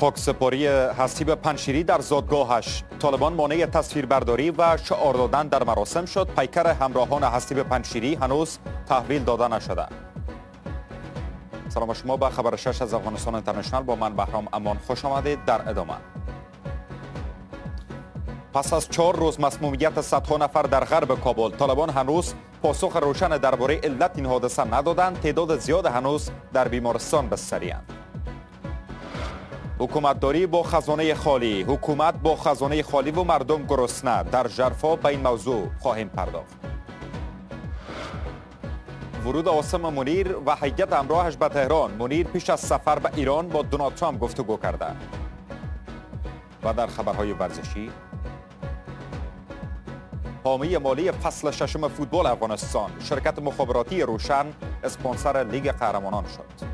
خاکسپاری حسیب پنشیری در زادگاهش، طالبان مانع تصویربرداری و شعار دادن در مراسم شد. پیکر همراهان حسیب پنشیری هنوز تحویل داده نشده. سلام شما به خبر 6 از افغانستان اینترنشنال، با من بهرام امان خوش آمدید. در ادامه، پس از 4 روز مسمومیت صدها نفر در غرب کابل، طالبان هنوز پاسخ روشن درباره علت این حادثه ندادند. تعداد زیاد هنوز در بیمارستان بستری‌اند. حکومتداری با خزانه خالی، حکومت با خزانه خالی و مردم گرسنه. در ژرفا به این موضوع خواهیم پرداخت. ورود عاصم منیر و هیئت همراهش به تهران. منیر پیش از سفر به ایران با دونالد ترامپ گفتگو کرده. و در خبرهای ورزشی، حامی مالی فصل ششم فوتبال افغانستان، شرکت مخابراتی روشن اسپانسر لیگ قهرمانان شد.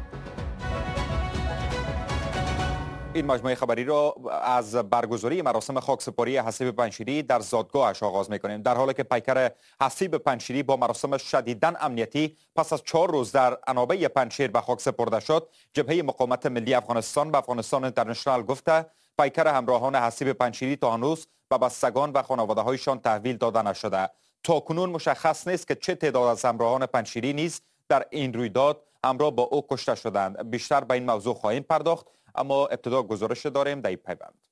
این مجموعه خبری را از برگزاری مراسم خاکسپاری حسیب پنشیری در زادگاهش آغاز می‌کنیم. در حالی که پیکر حسیب پنشیری با مراسم شدیداً امنیتی پس از 4 روز در انابه پنشیر به خاک سپرده شد، جبهه مقاومت ملی افغانستان به افغانستان اینترنشنال گفته پیکر همراهان حسیب پنشیری تا هنوز به بستگان و خانواده‌هایشان تحویل داده نشده. تاکنون مشخص نیست که چه تعداد از همراهان پنشیری نیز در این رویداد همراه با او کشته شدند. بیشتر به این موضوع خواهیم پرداخت، اما ابتدا گزارش داریم در این پیوند.